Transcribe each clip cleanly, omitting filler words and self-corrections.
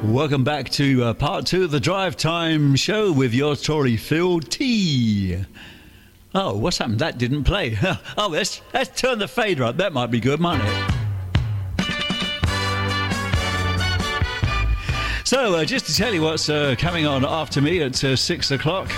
Welcome back to part 2 of the Drive Time Show with your Tory Phil T. Oh, what's happened? That didn't play. Oh, let's turn the fader up. That might be good, mightn't it? So, just to tell you what's coming on after me at 6 o'clock,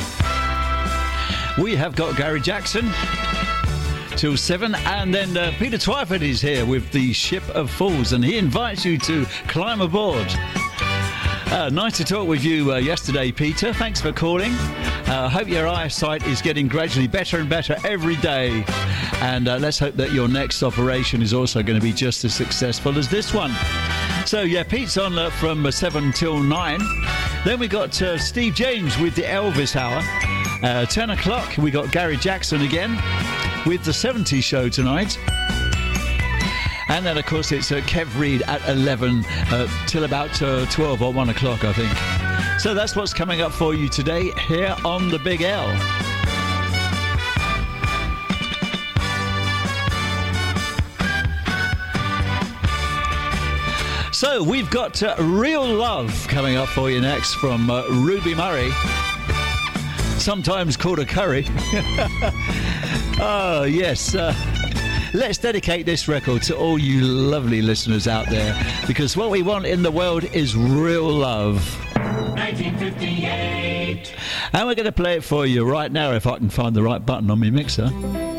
we have got Gary Jackson till 7, and then Peter Twyford is here with the Ship of Fools, and he invites you to climb aboard. Nice to talk with you yesterday, Peter. Thanks for calling. I hope your eyesight is getting gradually better and better every day, and let's hope that your next operation is also going to be just as successful as this one. So yeah, Pete's on from 7 till 9. Then we got Steve James with the Elvis Hour. 10 o'clock we got Gary Jackson again with the 70s show tonight. And then, of course, it's Kev Reid at 11 till about 12 or 1 o'clock, I think. So that's what's coming up for you today here on the Big L. So we've got Real Love coming up for you next from Ruby Murray, sometimes called a curry. Oh, yes. Let's dedicate this record to all you lovely listeners out there, because what we want in the world is real love. 1958. And we're going to play it for you right now, if I can find the right button on my mixer.